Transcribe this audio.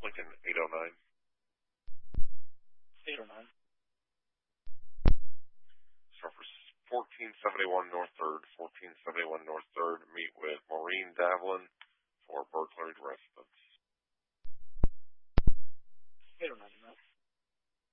Lincoln 809. 809. So for 1471 North 3rd, 1471 North 3rd, meet with Maureen Davlin for burglary residence. 809.